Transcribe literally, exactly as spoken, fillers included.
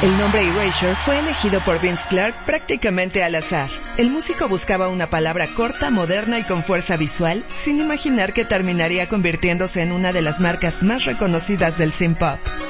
El nombre Erasure fue elegido por Vince Clarke prácticamente al azar. El músico buscaba una palabra corta, moderna y con fuerza visual, sin imaginar que terminaría convirtiéndose en una de las marcas más reconocidas del synth pop.